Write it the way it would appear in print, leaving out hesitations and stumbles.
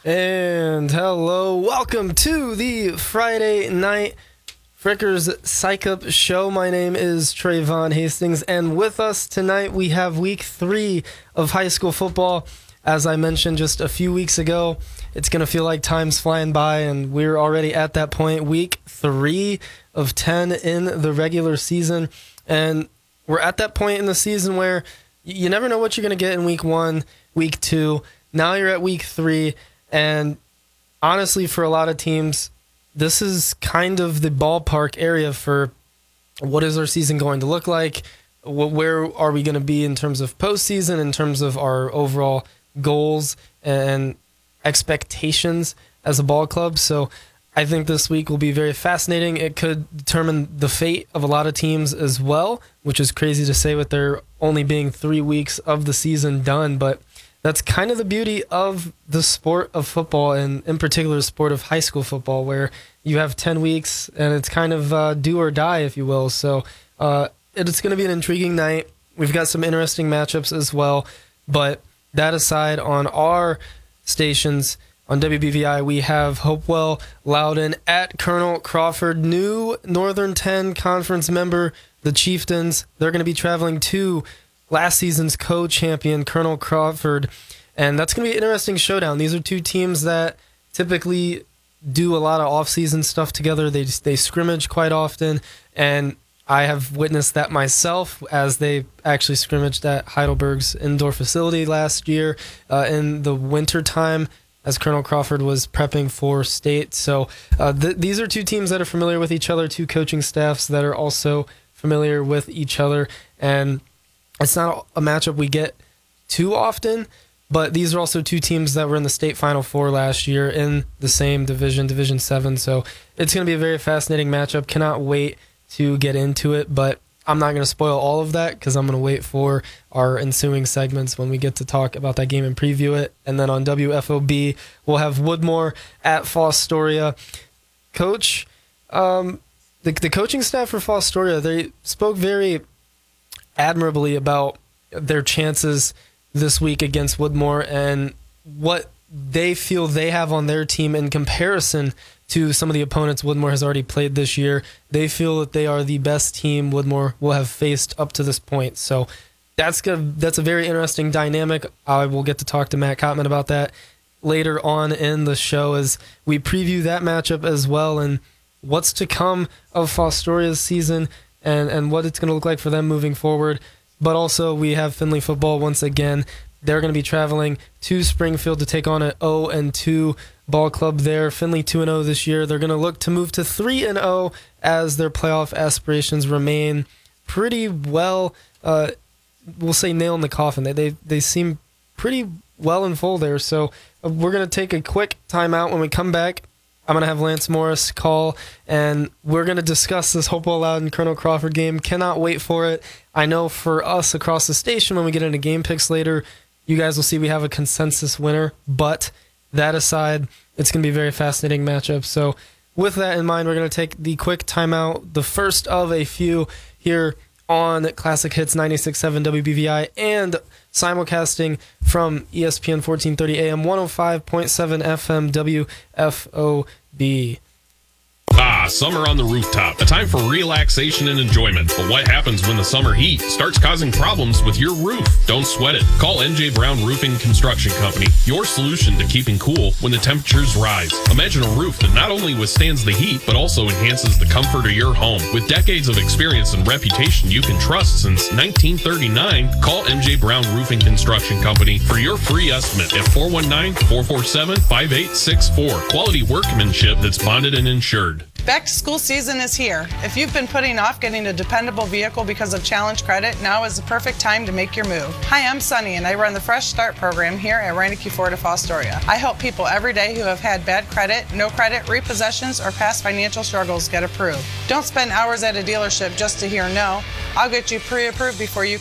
And hello, welcome to the Friday Night Frickers Psych Up Show. My name is Trayvon Hastings, and with us tonight we have week 3 of high school football. As I mentioned just a few weeks ago, it's going to feel like time's flying by, and we're already at that point, week 3 of 10 in the regular season. And we're at that point in the season where you never know what you're going to get in week 1, week 2. Now you're at week 3. And honestly, for a lot of teams, this is kind of the ballpark area for what is our season going to look like? Where are we going to be in terms of postseason, in terms of our overall goals and expectations as a ball club? So I think this week will be very fascinating. It could determine the fate of a lot of teams as well, which is crazy to say with there only being 3 weeks of the season done, but that's kind of the beauty of the sport of football, and in particular the sport of high school football, where you have 10 weeks and it's kind of do or die, if you will. So it's going to be an intriguing night. We've got some interesting matchups as well. But that aside, on our stations, on WBVI, we have Hopewell Loudon at Colonel Crawford, new Northern 10 Conference member, the Chieftains. They're going to be traveling to last season's co-champion, Colonel Crawford, and that's going to be an interesting showdown. These are two teams that typically do a lot of off-season stuff together. They scrimmage quite often, and I have witnessed that myself as they actually scrimmaged at Heidelberg's indoor facility last year in the winter time as Colonel Crawford was prepping for state. So these are two teams that are familiar with each other, two coaching staffs that are also familiar with each other, and it's not a matchup we get too often, but these are also two teams that were in the state Final Four last year in the same division, Division 7. So it's going to be a very fascinating matchup. Cannot wait to get into it, but I'm not going to spoil all of that because I'm going to wait for our ensuing segments when we get to talk about that game and preview it. And then on WFOB, we'll have Woodmore at Fostoria. Coach, the coaching staff for Fostoria, they spoke very admirably about their chances this week against Woodmore and what they feel they have on their team in comparison to some of the opponents Woodmore has already played this year. They feel that they are the best team Woodmore will have faced up to this point. So that's a very interesting dynamic. I will get to talk to Matt Kottman about that later on in the show as we preview that matchup as well and what's to come of Fostoria's season and what it's going to look like for them moving forward. But also we have Findlay football once again. They're going to be traveling to Springfield to take on an 0-2 ball club there. Findlay 2-0 this year. They're going to look to move to 3-0 as their playoff aspirations remain pretty well, we'll say nail in the coffin. They seem pretty well in full there. So we're going to take a quick timeout. When we come back, I'm going to have Lance Morris call, and we're going to discuss this Hopewell Loudon Colonel Crawford game. Cannot wait for it. I know for us across the station, when we get into game picks later, you guys will see we have a consensus winner. But that aside, it's going to be a very fascinating matchup. So with that in mind, we're going to take the quick timeout, the first of a few here on Classic Hits 96.7 WBVI and simulcasting from ESPN 1430 AM 105.7 FM WFOB. Summer on the rooftop, a time for relaxation and enjoyment. But what happens when the summer heat starts causing problems with your roof? Don't sweat it. Call NJ Brown Roofing Construction Company, your solution to keeping cool when the temperatures rise. Imagine a roof that not only withstands the heat, but also enhances the comfort of your home. With decades of experience and reputation you can trust since 1939, call NJ Brown Roofing Construction Company for your free estimate at 419-447-5864. Quality workmanship that's bonded and insured. Back to school season is here. If you've been putting off getting a dependable vehicle because of challenge credit, now is the perfect time to make your move. Hi, I'm Sunny, and I run the Fresh Start program here at Reineke Ford of Fostoria. I help people every day who have had bad credit, no credit, repossessions, or past financial struggles get approved. Don't spend hours at a dealership just to hear no. I'll get you pre-approved before you